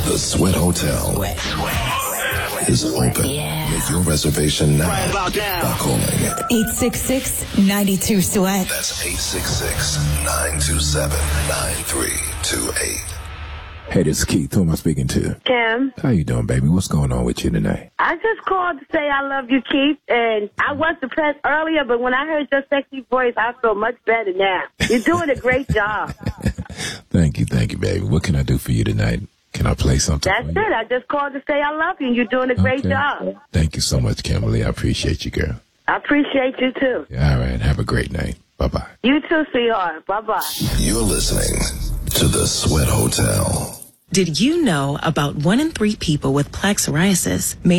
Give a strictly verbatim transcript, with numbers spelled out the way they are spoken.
The Sweat Hotel Sweat. Sweat. is open. Yeah. Make your reservation now Right about now. by calling eight six six, nine two, sweat. That's eight six six, nine two seven, nine three two eight. Hey, this is Keith. Who am I speaking to? Kim, How you doing, baby? What's going on with you tonight? I just called to say I love you, Keith, and I was depressed earlier, but when I heard your sexy voice, I feel much better now. You're doing a great job. Thank you, thank you, baby. What can I do for you tonight? Can I play something That's for you? it. I just called to say I love you, and you're doing a great Okay. job. Thank you so much, Kimberly. I appreciate you, girl. I appreciate you, too. All right. Have a great night. Bye-bye. You too, sweetheart. Bye-bye. You're listening to The Sweat Hotel. Did you know about one in three people with plaque psoriasis may